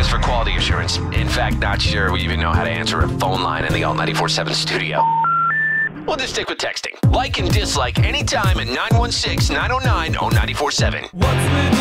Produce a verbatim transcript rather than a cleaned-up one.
for quality assurance. In fact, not sure we even know how to answer a phone line in the Alt ninety-four point seven studio. We'll just stick with texting. Like and dislike anytime at nine one six, nine oh nine, oh nine four seven.